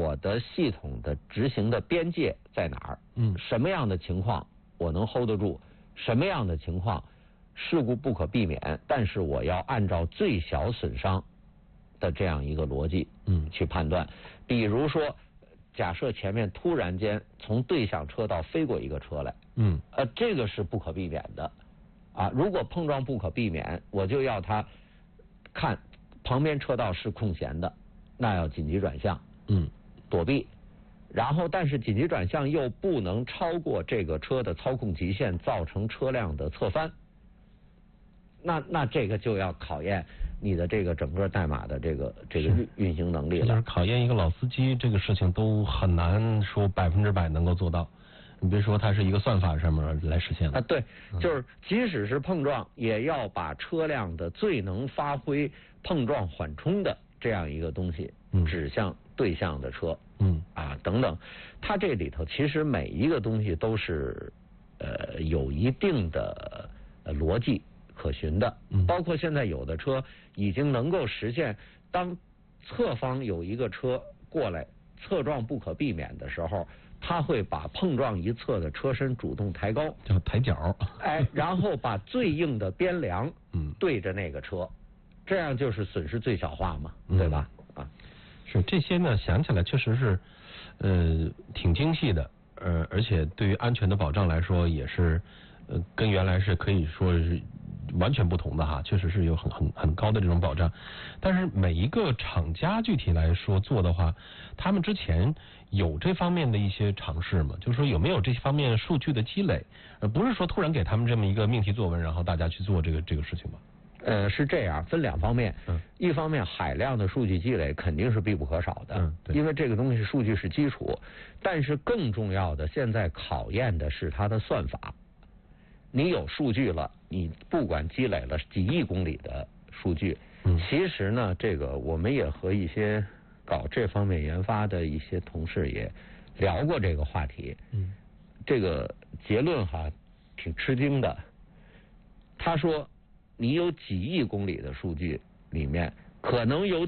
我的系统的执行的边界在哪儿？什么样的情况我能 hold 得住？什么样的情况事故不可避免？但是我要按照最小损伤的这样一个逻辑，去判断。比如说，假设前面突然间从对向车道飞过一个车来，这个是不可避免的，啊，如果碰撞不可避免，我就要他看旁边车道是空闲的，那要紧急转向，躲避。然后，但是紧急转向又不能超过这个车的操控极限，造成车辆的侧翻。那这个就要考验你的这个整个代码的这个运行能力了。 就是考验一个老司机，这个事情都很难说100%能够做到。你别说它是一个算法上面来实现的啊，对，就是即使是碰撞，也要把车辆的最能发挥碰撞缓冲的这样一个东西指向对向的车，等等，它这里头其实每一个东西都是有一定的逻辑可循的，包括现在有的车已经能够实现，当侧方有一个车过来侧撞不可避免的时候，它会把碰撞一侧的车身主动抬高， 叫抬脚， 然后把最硬的边梁对着那个车，这样就是损失最小化嘛，对吧？ 是这些呢，想起来确实是挺精细的，而且对于安全的保障来说也是跟原来是可以说是完全不同的哈，确实是有很高的这种保障。但是每一个厂家具体来说做的话，他们之前有这方面的一些尝试吗？就是说有没有这方面数据的积累？不是说突然给他们这么一个命题作文，然后大家去做这个事情吧？ 是这样，分两方面。一方面海量的数据积累肯定是必不可少的，因为这个东西数据是基础。但是更重要的，现在考验的是它的算法。你有数据了，你不管积累了几亿公里的数据，其实呢，这个我们也和一些搞这方面研发的一些同事也聊过这个话题。这个结论哈挺吃惊的。他说，你有几亿公里的数据里面，可能有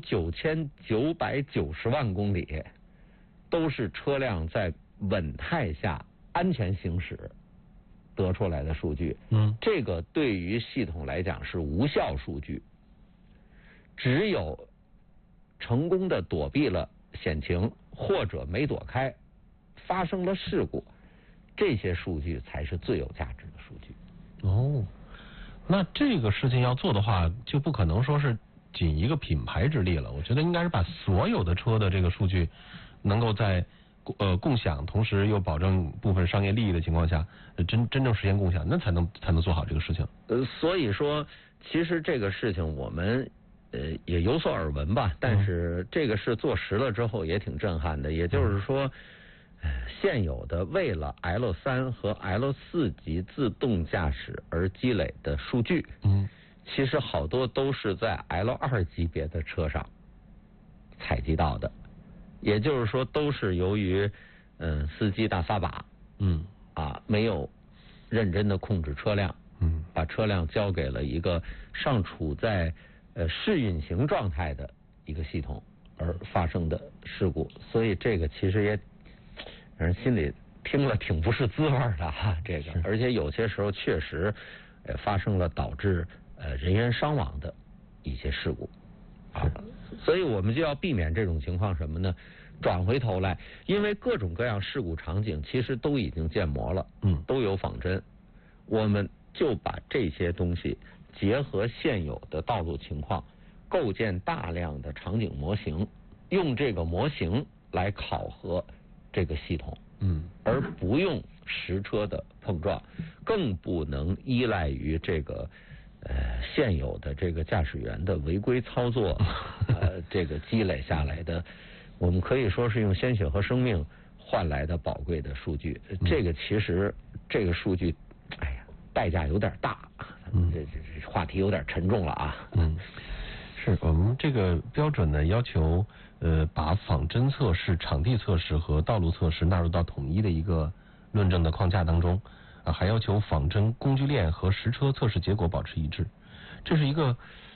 9990万公里都是车辆在稳态下安全行驶得出来的数据。这个对于系统来讲是无效数据，只有成功的躲避了险情或者没躲开，发生了事故，这些数据才是最有价值的数据。 那这个事情要做的话，就不可能说是仅一个品牌之力了。我觉得应该是把所有的车的这个数据能够在共享，同时又保证部分商业利益的情况下，真正实现共享，那才能做好这个事情。 所以说，其实这个事情我们也有所耳闻吧，但是这个事做实了之后也挺震撼的。也就是说，现有的为了 L3 和 L4级自动驾驶而积累的数据，其实好多都是在 L2 级别的车上采集到的。也就是说，都是由于司机大撒把，没有认真的控制车辆，把车辆交给了一个尚处在试运行状态的一个系统而发生的事故。所以这个其实也让人心里听了挺不是滋味的哈。这个，而且有些时候确实发生了导致人员伤亡的一些事故。所以我们就要避免这种情况什么呢？转回头来，因为各种各样事故场景其实都已经建模了，都有仿真，我们就把这些东西结合现有的道路情况，构建大量的场景模型，用这个模型来考核这个系统，而不用实车的碰撞，更不能依赖于这个现有的这个驾驶员的违规操作，这个积累下来的，我们可以说是用鲜血和生命换来的宝贵的数据。这个其实这个数据，代价有点大，这话题有点沉重了啊。 是我们这个标准呢，要求把仿真测试、场地测试和道路测试纳入到统一的一个论证的框架当中。还要求仿真工具链和实车测试结果保持一致，这是一个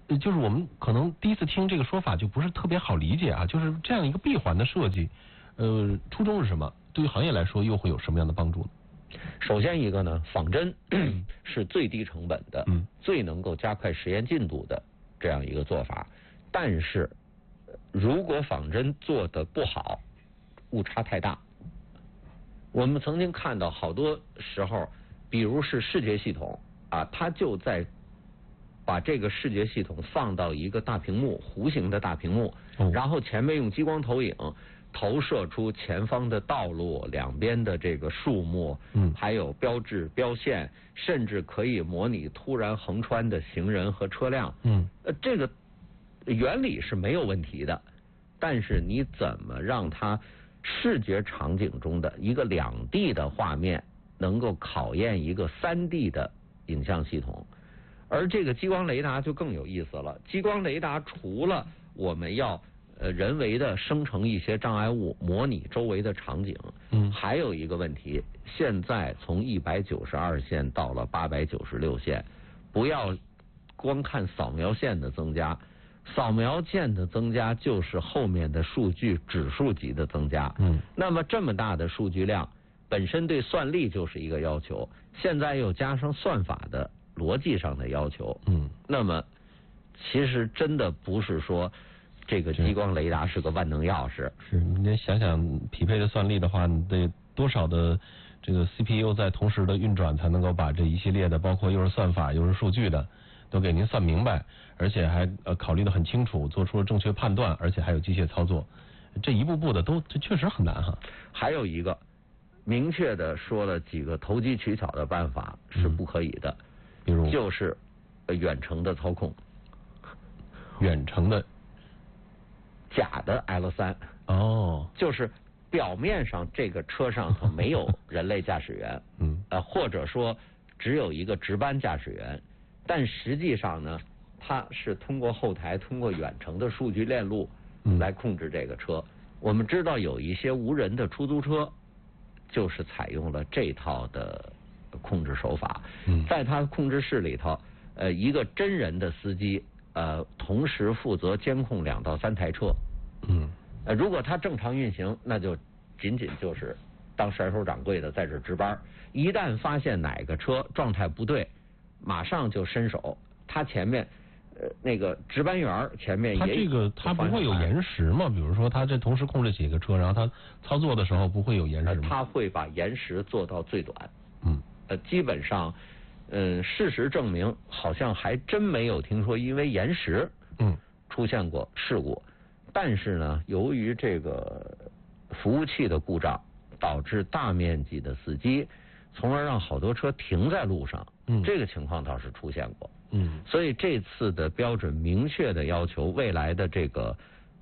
就是我们可能第一次听这个说法就不是特别好理解啊，就是这样一个闭环的设计，初衷是什么？对于行业来说又会有什么样的帮助呢？ 首先一个呢，仿真是最低成本的，最能够加快实验进度的这样一个做法。但是，如果仿真做得不好，误差太大。我们曾经看到好多时候，比如是视觉系统啊，它就在把这个视觉系统放到一个大屏幕，弧形的大屏幕，然后前面用激光投影投射出前方的道路、两边的这个树木，还有标志、标线，甚至可以模拟突然横穿的行人和车辆。这个原理是没有问题的，但是你怎么让它视觉场景中的一个2D 的画面能够考验一个3D 的影像系统？而这个激光雷达就更有意思了。激光雷达除了我们要人为的生成一些障碍物，模拟周围的场景，还有一个问题，现在从192线到了896线，不要光看扫描线的增加，扫描线的增加就是后面的数据指数级的增加。那么这么大的数据量，本身对算力就是一个要求，现在又加上算法的逻辑上的要求，那么其实真的不是说这个激光雷达是个万能钥匙。 是，你想想匹配的算力的话，你得多少的这个 CPU 在同时的运转，才能够把这一系列的，包括又是算法又是数据的，都给您算明白，而且还考虑得很清楚，做出了正确判断，而且还有机械操作，这一步步的这确实很难哈。 还有一个明确的说了几个投机取巧的办法是不可以的。 比如就是远程的操控， 远程的假的 L3，就是表面上这个车上头没有人类驾驶员，或者说只有一个值班驾驶员，但实际上呢，它是通过后台通过远程的数据链路来控制这个车。我们知道有一些无人的出租车就是采用了这套的控制手法，在他控制室里头，一个真人的司机，同时负责监控2到3台车，如果他正常运行，那就仅仅就是当甩手掌柜的在这值班，一旦发现哪个车状态不对，马上就伸手，他前面那个值班员前面也他不会有延时吗？比如说他这同时控制几个车，然后他操作的时候不会有延时吗？ 他会把延时做到最短。基本上，事实证明，好像还真没有听说因为延时，出现过事故。但是呢，由于这个服务器的故障，导致大面积的死机，从而让好多车停在路上。这个情况倒是出现过。所以这次的标准明确的要求，未来的这个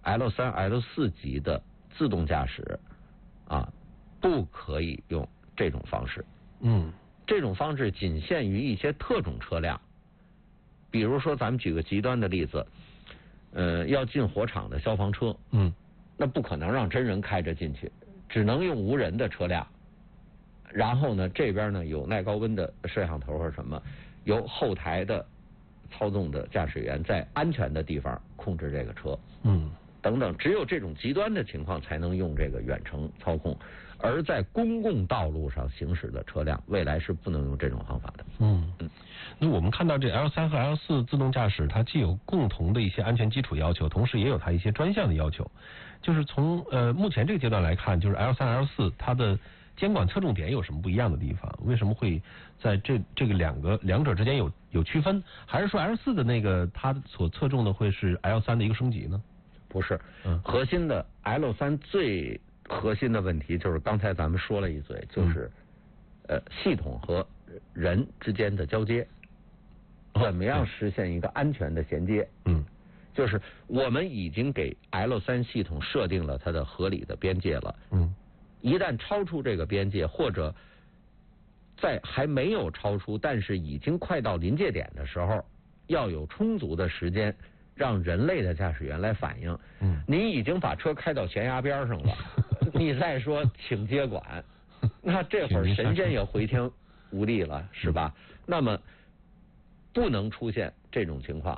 L3、L4 级的自动驾驶，不可以用这种方式。这种方式仅限于一些特种车辆，比如说咱们举个极端的例子，要进火场的消防车，那不可能让真人开着进去，只能用无人的车辆。然后呢，这边呢有耐高温的摄像头或什么，由后台的操纵的驾驶员在安全的地方控制这个车，等等，只有这种极端的情况才能用这个远程操控。而在公共道路上行驶的车辆，未来是不能用这种方法的。 那我们看到这 L3 和 L4 自动驾驶，它既有共同的一些安全基础要求，同时也有它一些专项的要求。就是从目前这个阶段来看，就是 L3、L4 它的监管侧重点有什么不一样的地方？为什么会在这个两者之间有区分？还是说 L4 的那个它所侧重的会是 L3 的一个升级呢？ 不是，核心的 L3 最核心的问题就是刚才咱们说了一嘴，就是系统和人之间的交接，怎么样实现一个安全的衔接？就是我们已经给 L3 系统设定了它的合理的边界了。一旦超出这个边界，或者在还没有超出，但是已经快到临界点的时候，要有充足的时间让人类的驾驶员来反应。你已经把车开到悬崖边上了，你再说请接管，那这会儿神仙也回天无力了，是吧？那么不能出现这种情况，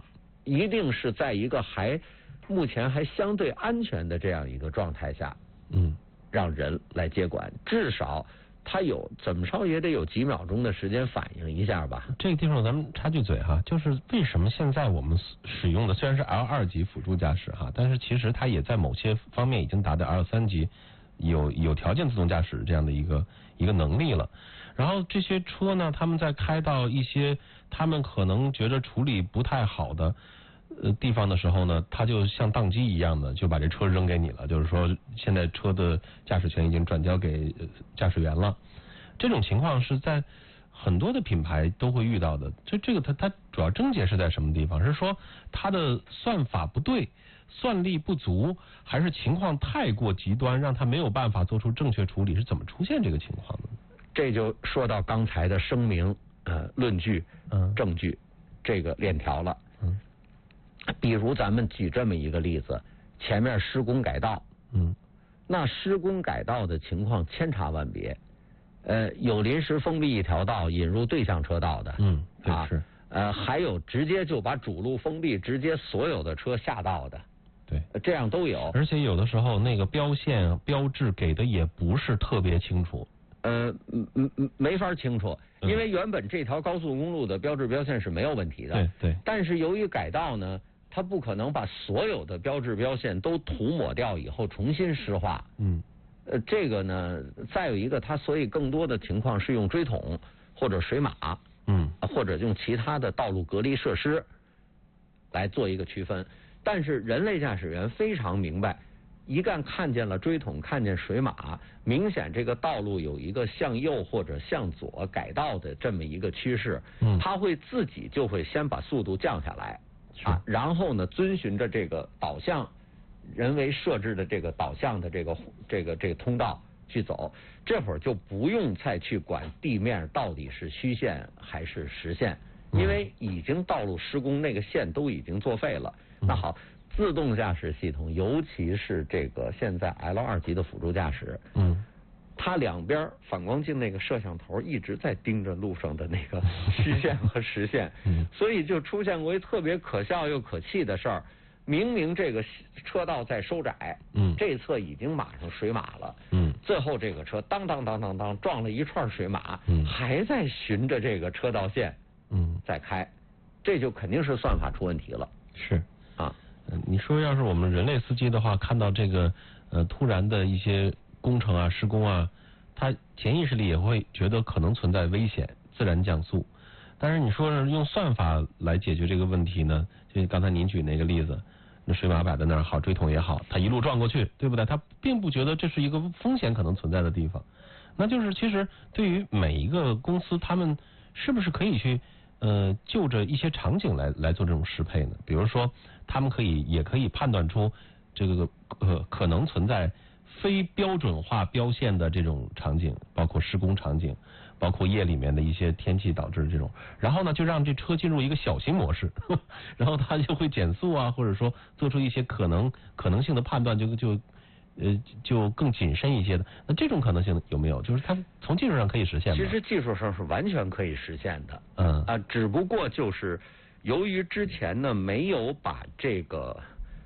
一定是在一个目前还相对安全的这样一个状态下，让人来接管，至少他怎么着也得有几秒钟的时间反应一下吧。 这个地方咱们插句嘴哈，就是为什么现在我们使用的虽然是 L2 级辅助驾驶哈，但是其实它也在某些方面已经达到 L3 级，有条件自动驾驶这样的一个能力了。然后这些车呢，他们在开到一些他们可能觉得处理不太好的地方的时候呢，他就像宕机一样的就把这车扔给你了，就是说现在车的驾驶权已经转交给驾驶员了。这种情况是在很多的品牌都会遇到的。这个它主要症结是在什么地方？是说它的算法不对，算力不足，还是情况太过极端，让它没有办法做出正确处理？是怎么出现这个情况的？ 这就说到刚才的声明、论据、证据这个链条了。比如咱们举这么一个例子，前面施工改道，那施工改道的情况千差万别，有临时封闭一条道引入对向车道的， 是， 还有直接就把主路封闭，直接所有的车下道的， 对， 这样都有。 而且有的时候那个标线标志给的也不是特别清楚。 没法清楚，因为原本这条高速公路的标志标线是没有问题的， 对。 但是由于改道呢，它不可能把所有的标志标线都涂抹掉以后重新施画。这个呢，再有一个，它所以更多的情况是用锥桶或者水马，或者用其他的道路隔离设施来做一个区分。但是人类驾驶员非常明白，一旦看见了锥桶，看见水马，明显这个道路有一个向右或者向左改道的这么一个趋势，他会自己就会先把速度降下来，然后呢，遵循着这个导向人为设置的这个导向的这个通道去走，这会儿就不用再去管地面到底是虚线还是实线，因为已经道路施工那个线都已经作废了。那好。自动驾驶系统，尤其是这个现在 L2 级的辅助驾驶，它两边反光镜那个摄像头一直在盯着路上的那个虚线和实线，所以就出现过一特别可笑又可气的事儿。明明这个车道在收窄，这侧已经码上水马了，最后这个车当撞了一串水马，还在循着这个车道线，在开，这就肯定是算法出问题了。 是啊。你说要是我们人类司机的话，看到这个突然的一些工程啊、施工啊，他潜意识里也会觉得可能存在危险，自然降速。但是你说是用算法来解决这个问题呢？就刚才您举那个例子，那水马摆在那儿好，锥桶也好，他一路撞过去，对不对？他并不觉得这是一个风险可能存在的地方。那就是其实对于每一个公司，他们是不是可以去就着一些场景来做这种适配呢？比如说，他们也可以判断出这个可能存在非标准化标线的这种场景，包括施工场景，包括夜里面的一些天气导致的这种，然后呢就让这车进入一个小型模式，然后它就会减速啊，或者说做出一些可能性的判断，就更谨慎一些的。那这种可能性有没有？就是它从技术上可以实现吗？ 其实技术上是完全可以实现的。只不过就是由于之前呢没有把这个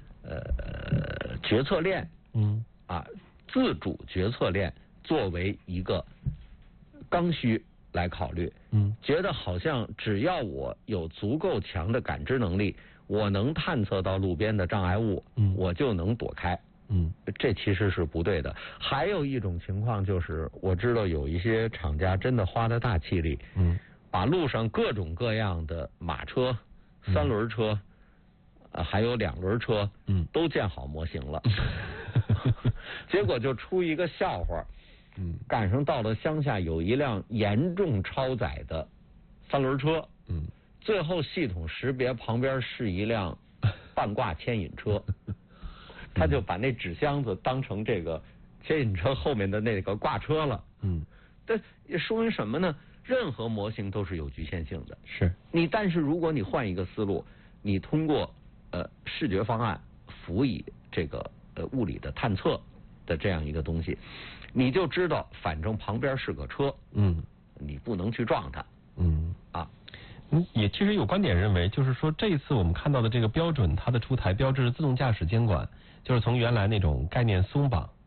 决策链，自主决策链作为一个刚需来考虑，觉得好像只要我有足够强的感知能力，我能探测到路边的障碍物，我就能躲开。这其实是不对的。还有一种情况就是，我知道有一些厂家真的花了大气力，把路上各种各样的马车、三轮车，还有两轮车，都建好模型了。结果就出一个笑话，赶上到了乡下有一辆严重超载的三轮车，最后系统识别旁边是一辆半挂牵引车。他就把那纸箱子当成这个牵引车后面的那个挂车了。这也说明什么呢？任何模型都是有局限性的。 是但是如果你换一个思路，你通过视觉方案辅以这个物理的探测的这样一个东西，你就知道反正旁边是个车，你不能去撞它。 也其实有观点认为，就是说这一次我们看到的这个标准，它的出台标志是自动驾驶监管，就是从原来那种概念松绑，